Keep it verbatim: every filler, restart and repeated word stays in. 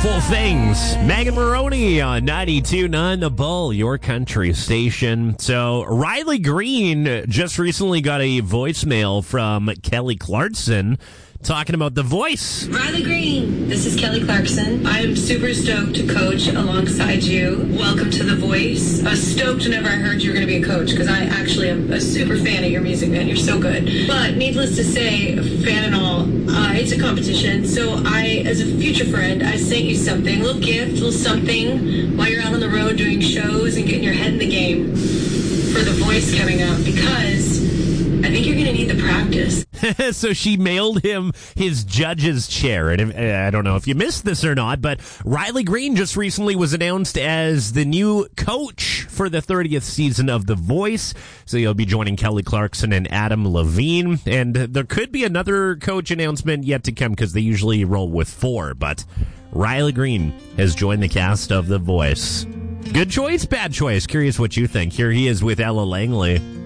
Beautiful Things. Megan Maroney on ninety-two point nine The Bull, your country station. So Riley Green just recently got a voicemail from Kelly Clarkson talking about The Voice. Riley Green, this is Kelly Clarkson. I'm super stoked to coach alongside you. Welcome to The Voice. I was stoked whenever I heard you were going to be a coach because I actually am a super fan of your music, man. You're so good. But needless to say, fan and all, uh, it's a competition. So I, as a future friend, I sent you something, a little gift, a little something while you're out on the road doing shows and getting your head in the game for The Voice coming up because I think you're going to need the practice. So she mailed him his judge's chair. And if, I don't know if you missed this or not, but Riley Green just recently was announced as the new coach for the thirtieth season of The Voice. So he'll be joining Kelly Clarkson and Adam Levine. And there could be another coach announcement yet to come because they usually roll with four. But Riley Green has joined the cast of The Voice. Good choice, bad choice? Curious what you think. Here he is with Ella Langley.